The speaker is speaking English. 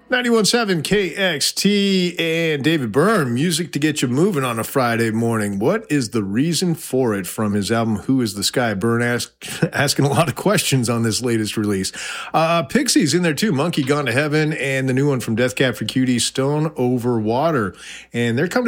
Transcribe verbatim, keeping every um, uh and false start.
ninety-one point seven K X T and David Byrne, music to get you moving on a Friday morning. What is the reason for it from his album, Who is the Sky? Byrne ask, asking a lot of questions on this latest release. Uh, Pixies in there too, Monkey Gone to Heaven, and the new one from Death Cab for Cutie, Stone Over Water. And they're coming